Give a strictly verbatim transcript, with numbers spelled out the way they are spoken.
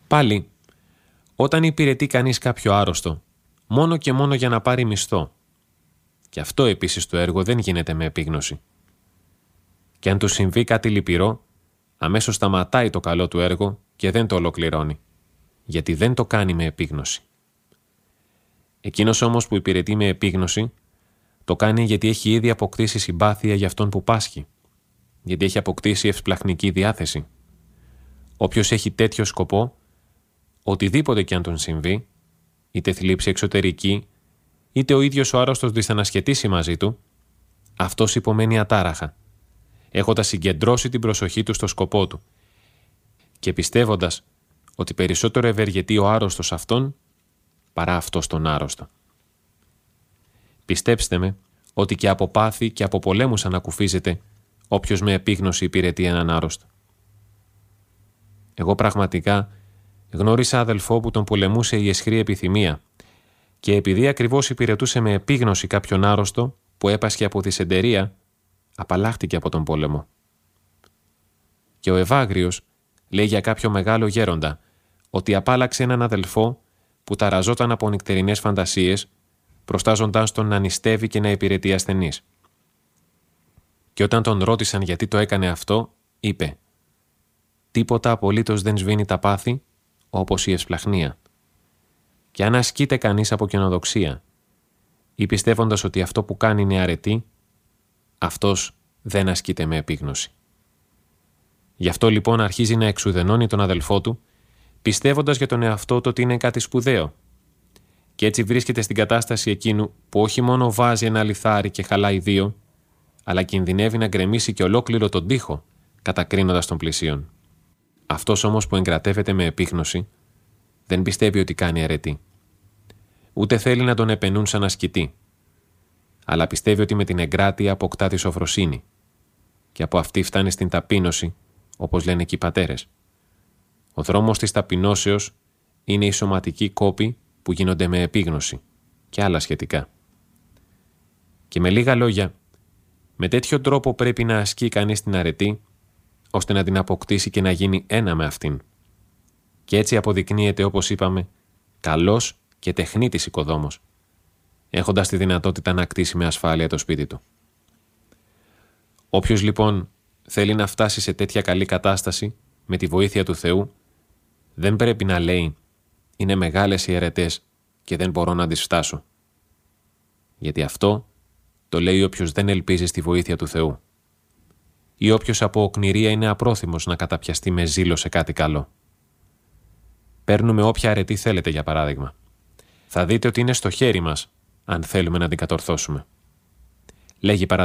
Πάλι, όταν υπηρετεί κανείς κάποιο άρρωστο, μόνο και μόνο για να πάρει μισθό, και αυτό επίσης το έργο δεν γίνεται με επίγνωση. Και αν του συμβεί κάτι λυπηρό, αμέσως σταματάει το καλό του έργο και δεν το ολοκληρώνει, γιατί δεν το κάνει με επίγνωση. Εκείνος όμως που υπηρετεί με επίγνωση, το κάνει γιατί έχει ήδη αποκτήσει συμπάθεια για αυτόν που πάσχει, γιατί έχει αποκτήσει ευσπλαχνική διάθεση. Όποιος έχει τέτοιο σκοπό, οτιδήποτε κι αν τον συμβεί, είτε θλίψη εξωτερική, είτε ο ίδιος ο άρρωστος δυσανασχετήσει μαζί του, αυτός υπομένει ατάραχα, έχοντας συγκεντρώσει την προσοχή του στο σκοπό του και πιστεύοντας ότι περισσότερο ευεργετεί ο άρρωστος αυτόν παρά αυτός τον άρρωστο. Πιστέψτε με ότι και από πάθη και από πολέμους ανακουφίζεται όποιος με επίγνωση υπηρετεί έναν άρρωστο. Εγώ πραγματικά γνώρισα αδελφό που τον πολεμούσε η αισχρή επιθυμία και επειδή ακριβώς υπηρετούσε με επίγνωση κάποιον άρρωστο που έπασχε από δυσεντερία, απαλλάχτηκε από τον πόλεμο. Και ο Ευάγριος λέει για κάποιο μεγάλο γέροντα ότι απάλαξε έναν αδελφό που ταραζόταν από νυχτερινές φαντασίες, προστάζοντας τον να νηστεύει και να υπηρετεί ασθενείς. Και όταν τον ρώτησαν γιατί το έκανε αυτό, είπε «Τίποτα απολύτως δεν σβήνει τα πάθη όπως η ευσπλαχνία. Και αν ασκείται κανείς από καινοδοξία ή πιστεύοντας ότι αυτό που κάνει είναι αρετή, αυτός δεν ασκείται με επίγνωση». Γι' αυτό λοιπόν αρχίζει να εξουδενώνει τον αδελφό του, πιστεύοντας για τον εαυτό του ότι είναι κάτι σπουδαίο. Και έτσι βρίσκεται στην κατάσταση εκείνου που όχι μόνο βάζει ένα λιθάρι και χαλάει δύο, αλλά κινδυνεύει να γκρεμίσει και ολόκληρο τον τοίχο, κατακρίνοντας τον πλησίον. Αυτός όμως που εγκρατεύεται με επίγνωση, δεν πιστεύει ότι κάνει αρετή. Ούτε θέλει να τον επενούν σαν ασκητή, αλλά πιστεύει ότι με την εγκράτεια αποκτά τη σοφροσύνη και από αυτή φτάνει στην ταπείνωση, όπως λένε και οι πατέρες. Ο δρόμος της ταπεινώσεως είναι οι σωματικοί κόποι που γίνονται με επίγνωση και άλλα σχετικά. Και με λίγα λόγια, με τέτοιο τρόπο πρέπει να ασκεί κανείς την αρετή, ώστε να την αποκτήσει και να γίνει ένα με αυτήν. Και έτσι αποδεικνύεται, όπως είπαμε, καλός και τεχνίτης οικοδόμος, έχοντας τη δυνατότητα να κτίσει με ασφάλεια το σπίτι του. Όποιος λοιπόν θέλει να φτάσει σε τέτοια καλή κατάσταση με τη βοήθεια του Θεού, δεν πρέπει να λέει «Είναι μεγάλες οι αρετές και δεν μπορώ να τις φτάσω». Γιατί αυτό το λέει όποιος δεν ελπίζει στη βοήθεια του Θεού ή όποιος από οκνηρία είναι απρόθυμος να καταπιαστεί με ζήλο σε κάτι καλό. Παίρνουμε όποια αρετή θέλετε για παράδειγμα. Θα δείτε ότι είναι στο χέρι μας αν θέλουμε να την κατορθώσουμε. Λέγει παραδείγματος